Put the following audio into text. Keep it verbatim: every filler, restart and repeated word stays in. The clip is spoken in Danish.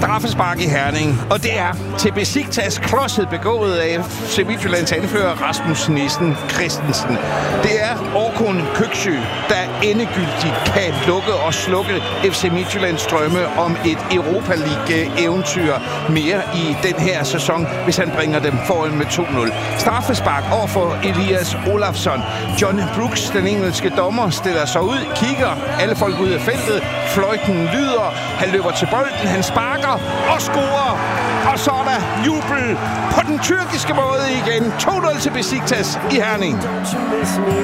straffespark i Herning, og det er til Besiktas, klodset begået af F C Midtjyllands anfører Rasmus Nissen Christensen. Det er Orkun Köksü, der endegyldigt kan lukke og slukke F C Midtjyllands drømme om et Europa League-eventyr mere i den her sæson, hvis han bringer dem foran med to nul. Straffespark over for Elias Olafsson. John Brooks, den engelske dommer, stiller sig ud, kigger alle folk ud af feltet. Fløjten lyder, han løber til bolden, han sparker og scorer. Og så er der jubel på den tyrkiske måde igen. to nul til Besiktas i Herning.